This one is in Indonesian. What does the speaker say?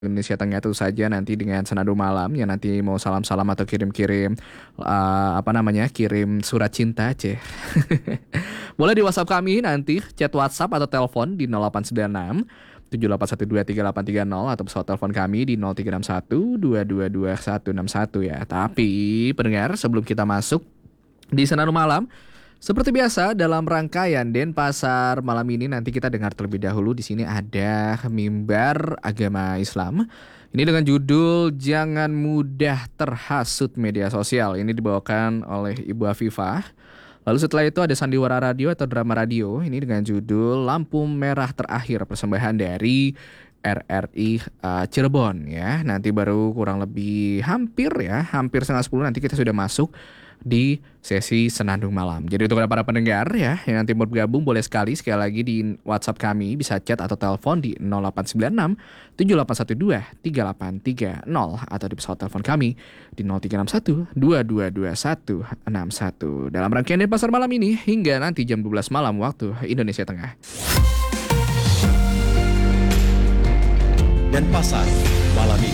Indonesia Tengah itu saja nanti dengan Senandung Malam yang nanti mau salam-salam atau kirim-kirim kirim surat cinta ceh. Boleh di WhatsApp kami nanti chat WhatsApp atau telepon di 0896 78123830 atau pesawat telepon kami di 0361 222 161 ya. Tapi pendengar sebelum kita masuk di Senandung Malam seperti biasa dalam rangkaian Denpasar malam ini nanti kita dengar terlebih dahulu di sini ada mimbar agama Islam. Ini dengan judul Jangan Mudah Terhasut Media Sosial. Ini dibawakan oleh Ibu Afifah. Lalu setelah itu ada sandiwara radio atau drama radio. Ini dengan judul Lampu Merah Terakhir, persembahan dari RRI Cirebon ya. Nanti baru kurang lebih hampir 9:30 nanti kita sudah masuk di sesi Senandung Malam. Jadi untuk para pendengar ya yang nanti mau bergabung boleh sekali lagi di WhatsApp kami bisa chat atau telepon di 0896 7812 3830 atau di pesawat telepon kami di 0361 222161. Dalam rangkaian Denpasar malam ini hingga nanti jam 12 malam waktu Indonesia Tengah. Denpasar malam ini.